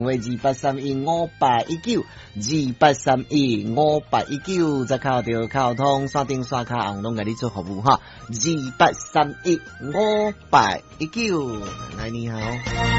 为28315819，28315819，再靠着靠通山顶刷卡红拢给你做服务哈，28315819，来你好。